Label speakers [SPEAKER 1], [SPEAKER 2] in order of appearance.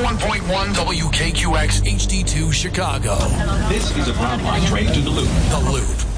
[SPEAKER 1] 91.1 WKQX HD2 Chicago.
[SPEAKER 2] This is a Brownline train to the Loop.
[SPEAKER 1] The Loop.